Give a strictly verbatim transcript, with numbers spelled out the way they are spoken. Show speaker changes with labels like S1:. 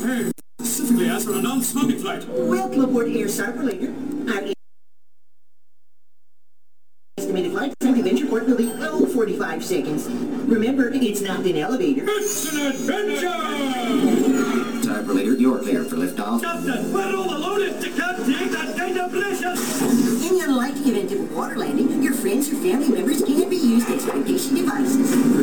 S1: Hey, specifically asked for a non-smoking flight.
S2: Welcome aboard Air Cyberlander. Our estimated flight time to Ventureport will be oh, forty-five seconds. Remember, it's not an elevator.
S1: It's an adventure!
S3: Cyberlander, you're clear for liftoff.
S1: Captain, where all the load is to can't take that kind of pressure!
S2: In the unlikely event of a water landing, your friends or family members can be used as navigation devices.